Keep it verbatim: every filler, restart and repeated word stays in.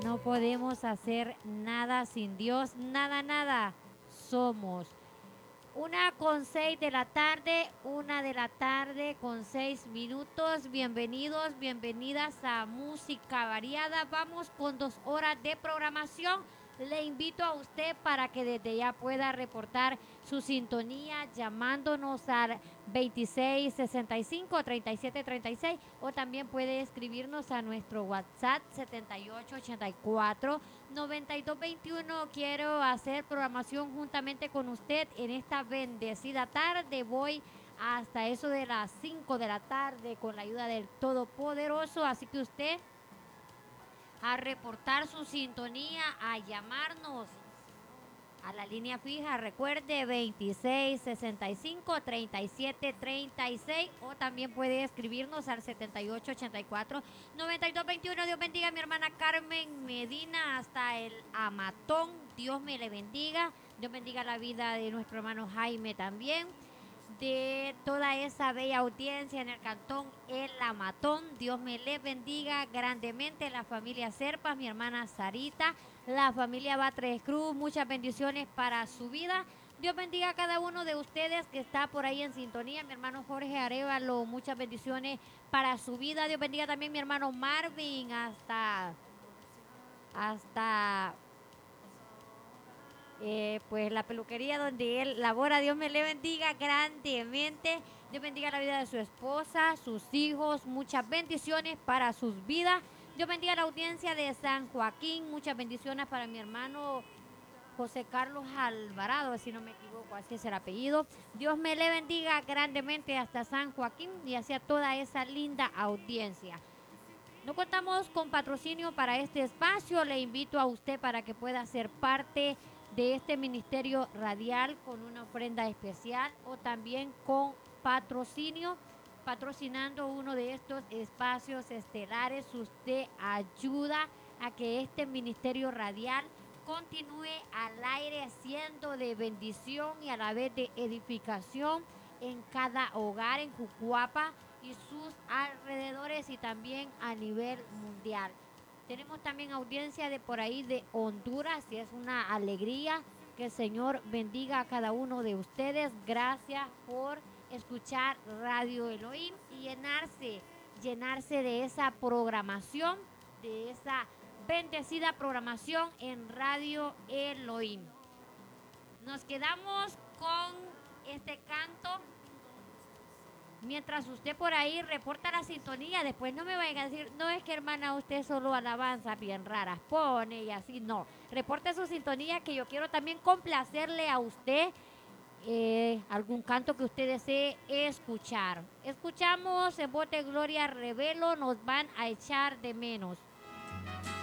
No podemos hacer nada sin Dios, nada, nada somos. Una con seis de la tarde, una de la tarde con seis minutos. Bienvenidos, bienvenidas a Música Variada. Vamos con dos horas de programación. Le invito a usted para que desde ya pueda reportar su sintonía llamándonos al veintiséis sesenta y cinco treinta y siete treinta y seis o también puede escribirnos a nuestro WhatsApp setenta y ocho ochenta y cuatro noventa y dos veintiuno. Quiero hacer programación juntamente con usted en esta bendecida tarde. Voy hasta eso de las cinco de la tarde con la ayuda del Todopoderoso, así que usted a reportar su sintonía, a llamarnos a la línea fija, recuerde veintiséis sesenta y cinco treinta y siete treinta y seis o también puede escribirnos al setenta y ocho ochenta y cuatro noventa y dos veintiuno. Dios bendiga a mi hermana Carmen Medina hasta el Amatón. Dios me le bendiga. Dios bendiga la vida de nuestro hermano Jaime también, de toda esa bella audiencia en el cantón El Amatón. Dios me le bendiga grandemente. La familia Serpas, mi hermana Sarita, la familia Batres Cruz, muchas bendiciones para su vida. Dios bendiga a cada uno de ustedes que está por ahí en sintonía. Mi hermano Jorge Arevalo, muchas bendiciones para su vida. Dios bendiga también a mi hermano Marvin hasta hasta eh, pues la peluquería donde él labora. Dios me le bendiga grandemente. Dios bendiga la vida de su esposa, sus hijos, muchas bendiciones para sus vidas. Dios bendiga la audiencia de San Joaquín, muchas bendiciones para mi hermano José Carlos Alvarado, si no me equivoco, así es el apellido. Dios me le bendiga grandemente hasta San Joaquín y hacia toda esa linda audiencia. No contamos con patrocinio para este espacio. Le invito a usted para que pueda ser parte de este ministerio radial con una ofrenda especial o también con patrocinio, patrocinando uno de estos espacios estelares. Usted ayuda a que este ministerio radial continúe al aire siendo de bendición y a la vez de edificación en cada hogar en Jucuapa y sus alrededores y también a nivel mundial. Tenemos también audiencia de por ahí de Honduras y es una alegría. Que el Señor bendiga a cada uno de ustedes. Gracias por escuchar Radio Elohim y llenarse, llenarse de esa programación, de esa bendecida programación en Radio Elohim. Nos quedamos con este canto. Mientras usted por ahí reporta la sintonía, después no me vayan a decir, no es que hermana, usted solo alabanza bien raras pone y así, no. Reporte su sintonía que yo quiero también complacerle a usted eh, algún canto que usted desee escuchar. Escuchamos en voz de Gloria Revelo, nos van a echar de menos.